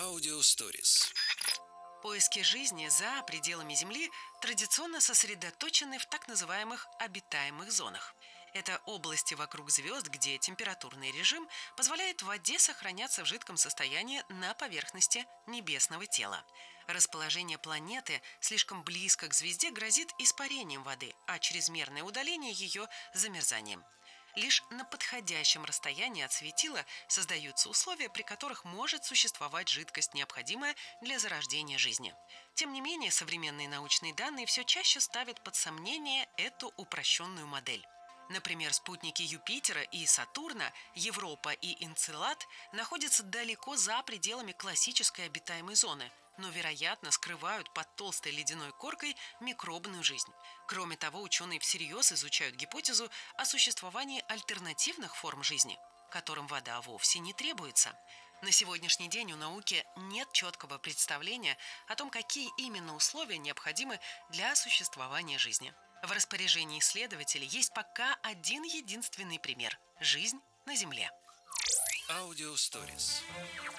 Аудиосторис. Поиски жизни за пределами Земли традиционно сосредоточены в так называемых обитаемых зонах. Это области вокруг звезд, где температурный режим позволяет воде сохраняться в жидком состоянии на поверхности небесного тела. Расположение планеты слишком близко к звезде грозит испарением воды, а чрезмерное удаление ее – замерзанием. Лишь на подходящем расстоянии от светила создаются условия, при которых может существовать жидкость, необходимая для зарождения жизни. Тем не менее, современные научные данные все чаще ставят под сомнение эту упрощенную модель. Например, спутники Юпитера и Сатурна, Европа и Энцелад находятся далеко за пределами классической обитаемой зоны, но, вероятно, скрывают под толстой ледяной коркой микробную жизнь. Кроме того, ученые всерьез изучают гипотезу о существовании альтернативных форм жизни, которым вода вовсе не требуется. На сегодняшний день у науки нет четкого представления о том, какие именно условия необходимы для существования жизни. В распоряжении исследователей есть пока один единственный пример – жизнь на Земле. Аудиосторис.